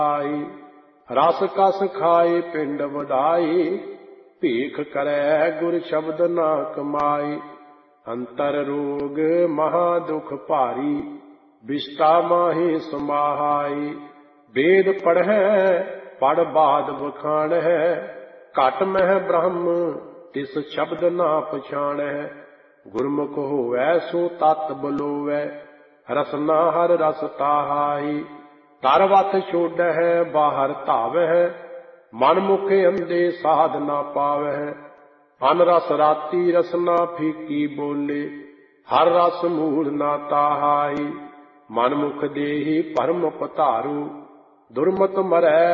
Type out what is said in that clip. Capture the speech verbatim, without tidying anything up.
ਆਈ। ਰਸ ਕਸ ਖਾਏ ਪਿੰਡ ਵਡਾਈ, ਭੀਖ ਕਰੈ ਗੁਰ ਸ਼ਬਦ ਨਾ ਕਮਾਈ। ਅੰਤਰ ਰੋਗ ਮਹਾ ਦੁਖ ਭਾਰੀ, ਵਿਸ਼ਟਾ ਮਾਹੀ ਸਮਾਹਾਈ। ਵੇਦ ਪੜ੍ਹੈ ਪੜ੍ਹ ਬਾਦ ਵਖਾਣੈ, ਘਟ ਮਹਿ ਬ੍ਰਹਮ ਤਿਸ ਸ਼ਬਦ ਨਾ ਪਛਾਣੈ। ਗੁਰਮੁਖ ਹੋਵੈ ਸੋ ਤਤ ਬਲੋਵੈ, ਰਸਨਾ ਹਰ ਰਸ ਤਾਹਾਈ। ਤਰ ਵਤ ਛੋਡਹਿ ਬਾਹਰ ਧਾਵਹਿ, ਮਨ ਮੁਖ ਅੰਧੇ ਸਾਧ ਨਾ ਪਾਵਹਿ। ਅਨ ਰਸ ਰਾਤੀ ਰਸਨਾ ਫੀਕੀ ਬੋਲੇ, ਹਰ ਰਸ ਮੂਲ ਨਾ ਤਾਹਾਈ। ਮਨ ਮੁਖ ਦੇਹੀ ਭਰਮ ਪਧਾਰੂ, ਦੁਰਮਤ ਮਰੈ